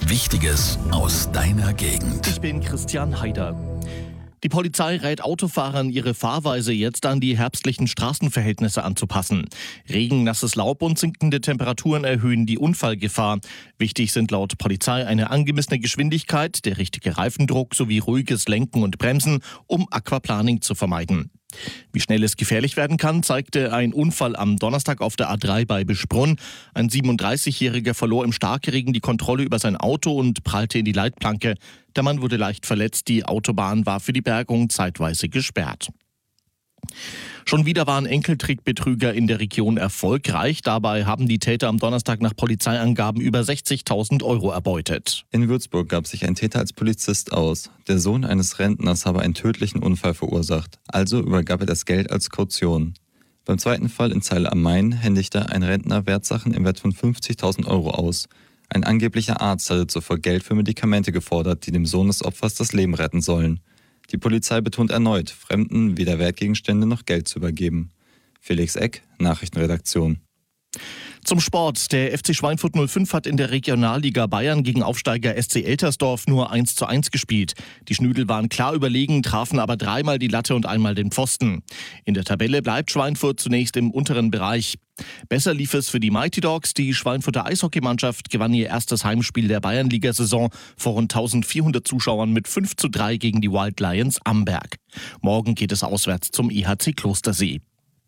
Wichtiges aus deiner Gegend. Ich bin Christian Haider. Die Polizei rät Autofahrern, ihre Fahrweise jetzt an die herbstlichen Straßenverhältnisse anzupassen. Regen, nasses Laub und sinkende Temperaturen erhöhen die Unfallgefahr. Wichtig sind laut Polizei eine angemessene Geschwindigkeit, der richtige Reifendruck sowie ruhiges Lenken und Bremsen, um Aquaplaning zu vermeiden. Wie schnell es gefährlich werden kann, zeigte ein Unfall am Donnerstag auf der A3 bei Bischbrunn. Ein 37-Jähriger verlor im Starkregen die Kontrolle über sein Auto und prallte in die Leitplanke. Der Mann wurde leicht verletzt. Die Autobahn war für die Bergung zeitweise gesperrt. Schon wieder waren Enkeltrickbetrüger in der Region erfolgreich. Dabei haben die Täter am Donnerstag nach Polizeiangaben über 60.000 Euro erbeutet. In Würzburg gab sich ein Täter als Polizist aus. Der Sohn eines Rentners habe einen tödlichen Unfall verursacht. Also übergab er das Geld als Kaution. Beim zweiten Fall in Zeile am Main händigte ein Rentner Wertsachen im Wert von 50.000 Euro aus. Ein angeblicher Arzt hatte zuvor Geld für Medikamente gefordert, die dem Sohn des Opfers das Leben retten sollen. Die Polizei betont erneut, Fremden weder Wertgegenstände noch Geld zu übergeben. Felix Eck, Nachrichtenredaktion. Zum Sport. Der FC Schweinfurt 05 hat in der Regionalliga Bayern gegen Aufsteiger SC Eltersdorf nur 1:1 gespielt. Die Schnüdel waren klar überlegen, trafen aber dreimal die Latte und einmal den Pfosten. In der Tabelle bleibt Schweinfurt zunächst im unteren Bereich. Besser lief es für die Mighty Dogs. Die Schweinfurter Eishockeymannschaft gewann ihr erstes Heimspiel der Bayernliga-Saison vor rund 1400 Zuschauern mit 5:3 gegen die Wild Lions Amberg. Morgen geht es auswärts zum EHC Klostersee.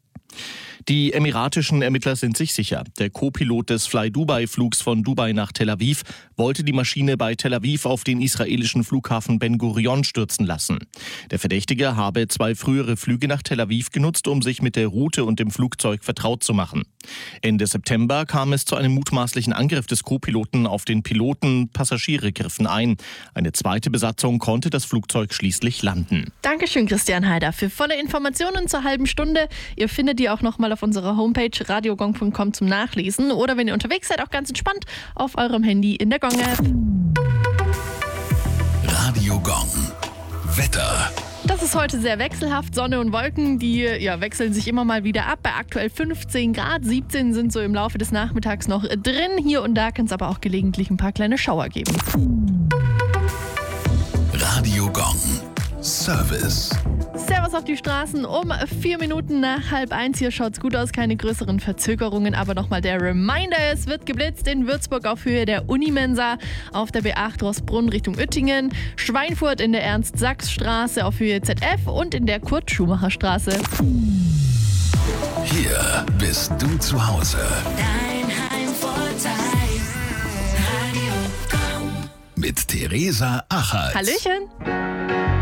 Die emiratischen Ermittler sind sich sicher. Der Co-Pilot des Fly-Dubai-Flugs von Dubai nach Tel Aviv wollte die Maschine bei Tel Aviv auf den israelischen Flughafen Ben Gurion stürzen lassen. Der Verdächtige habe 2 frühere Flüge nach Tel Aviv genutzt, um sich mit der Route und dem Flugzeug vertraut zu machen. Ende September kam es zu einem mutmaßlichen Angriff des Co-Piloten auf den Piloten. Passagiere griffen ein. Eine zweite Besatzung konnte das Flugzeug schließlich landen. Dankeschön, Christian Haider, für volle Informationen zur halben Stunde. Ihr findet die auch nochmal auf unserer Homepage radiogong.com zum Nachlesen oder wenn ihr unterwegs seid, auch ganz entspannt auf eurem Handy in der Gong-App. Radio Gong. Wetter. Das ist heute sehr wechselhaft. Sonne und Wolken, die wechseln sich immer mal wieder ab. Bei aktuell 15 Grad, 17 sind so im Laufe des Nachmittags noch drin. Hier und da kann es aber auch gelegentlich ein paar kleine Schauer geben. Radio Gong. Service. Servus auf die Straßen um 4 Minuten nach 12:30. Hier schaut's gut aus, keine größeren Verzögerungen. Aber nochmal der Reminder, es wird geblitzt in Würzburg auf Höhe der Unimensa, auf der B8 Rossbrunn Richtung Oettingen, Schweinfurt in der Ernst-Sachs-Straße auf Höhe ZF und in der Kurt-Schumacher-Straße. Hier bist du zu Hause. Dein Heimvorteil. Radio Gong. Mit Theresa Achert. Hallöchen!